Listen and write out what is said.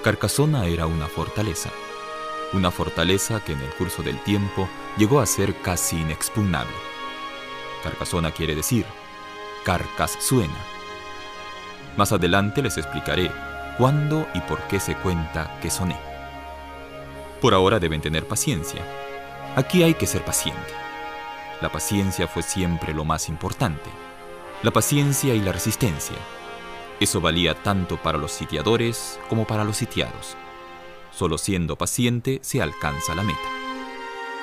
Carcasona era una fortaleza que en el curso del tiempo llegó a ser casi inexpugnable. Carcasona quiere decir, Carcas suena. Más adelante les explicaré cuándo y por qué se cuenta que soné. Por ahora deben tener paciencia. Aquí hay que ser paciente. La paciencia fue siempre lo más importante. La paciencia y la resistencia. Eso valía tanto para los sitiadores como para los sitiados. Solo siendo paciente se alcanza la meta.